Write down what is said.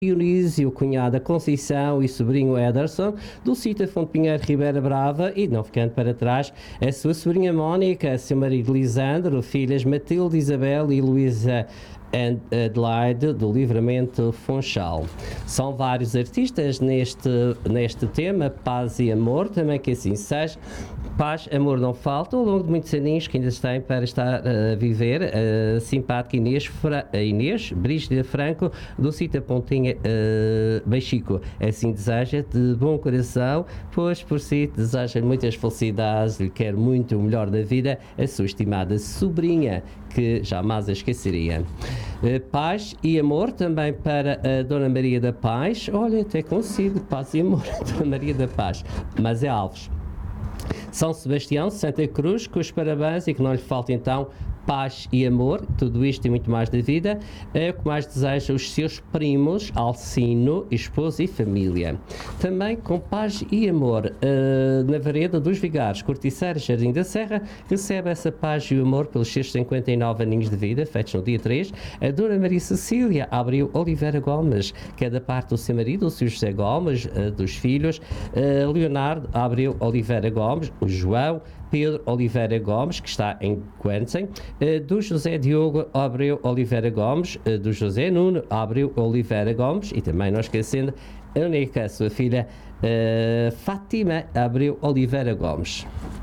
Dionísio, cunhada Conceição e sobrinho Ederson, Dulcita Fonte Pinheiro Ribeira Brava e, não ficando para trás, a sua sobrinha Mónica, seu marido Lisandro, filhas Matilde, Isabel e Luísa Adelaide do Livramento Funchal. São vários artistas neste tema, paz e amor, também que assim seja. Paz, amor não falta, ao longo de muitos aninhos que ainda têm para estar a viver, a simpática Inês Brígida Franco, Dulcita Pontinha Beixico. Assim deseja de bom coração, pois por si deseja muitas felicidades, lhe quer muito o melhor da vida, a sua estimada sobrinha, que jamais a esqueceria. Paz e amor também para a Dona Maria da Paz. Olha, até consigo, paz e amor, Dona Maria da Paz, mas é Alves. São Sebastião, Santa Cruz, com os parabéns e que não lhe falte então paz e amor, tudo isto e muito mais da vida, é o que mais deseja os seus primos, Alcino, esposa e família. Também com paz e amor, na Vareda dos Vigares, Corticeira, Jardim da Serra, recebe essa paz e amor pelos seus 59 aninhos de vida, feitos no dia 3, a Dona Maria Cecília Abreu Oliveira Gomes, que é da parte do seu marido, o Sr. José Gomes, dos filhos, Leonardo Abreu Oliveira Gomes, o João Pedro Oliveira Gomes, que está em Quernsey, do José Diogo Abreu Oliveira Gomes, do José Nuno Abreu Oliveira Gomes e também não esquecendo a única sua filha Fátima Abreu Oliveira Gomes.